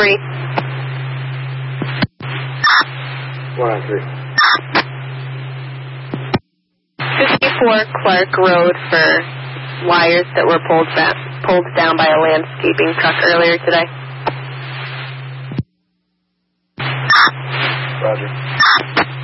3. 1 on 3. 54 Clark Road for wires that were pulled down by a landscaping truck earlier today. Roger.